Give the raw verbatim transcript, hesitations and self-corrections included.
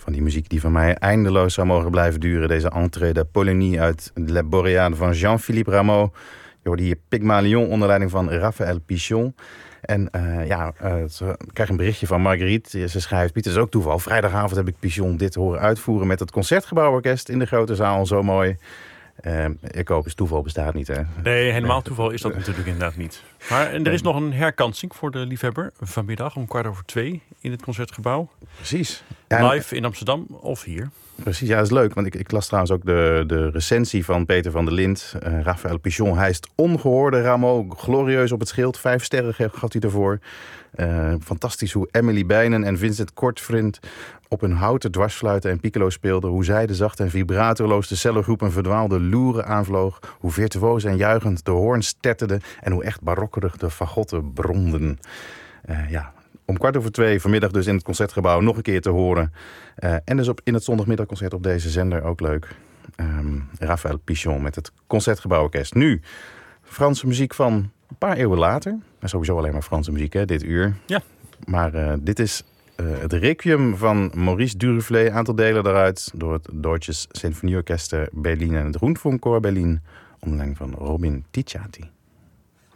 van die muziek die van mij eindeloos zou mogen blijven duren. Deze entrée de Polonie uit Le Boréade van Jean-Philippe Rameau. Je hoorde hier Pygmalion onder leiding van Raphaël Pichon. En uh, ja, uh, ik krijg een berichtje van Marguerite. Ze schrijft, Piet, het is ook toeval. Vrijdagavond heb ik Pichon dit horen uitvoeren met het Concertgebouworkest in de grote zaal. Zo mooi. Uh, ik hoop, is toeval bestaat niet, hè? Nee, helemaal toeval is dat natuurlijk inderdaad niet. Maar en er is nog een herkansing voor de liefhebber vanmiddag om kwart over twee in het Concertgebouw. Precies. Ja, live in Amsterdam of hier. Precies, ja, dat is leuk. Want ik, ik las trouwens ook de, de recensie van Peter van der Lint. Uh, Raphaël Pichon hijst ongehoorde Rameau glorieus op het schild. Vijf sterren gaf hij ervoor. Uh, fantastisch hoe Emily Bijnen en Vincent Kortvriend op hun houten dwarsfluiten en piccolo speelden. Hoe zij de zacht en vibratorloos de cellogroep een verdwaalde loeren aanvloog. Hoe virtuoos en juichend de hoorns tetterden. En hoe echt barokkerig de fagotten bromden. Uh, ja... Om kwart over twee vanmiddag dus in het Concertgebouw nog een keer te horen. Uh, en dus op, in het zondagmiddagconcert op deze zender ook leuk. Um, Raphaël Pichon met het Concertgebouworkest. Nu Franse muziek van een paar eeuwen later. Sowieso alleen maar Franse muziek, hè, dit uur. Ja. Maar uh, dit is uh, het Requiem van Maurice Duruflé. Een aantal delen daaruit door het Deutsches Sinfonieorchester Berlin en het Rundfunkchor Berlin. Onder leiding van Robin Ticciati.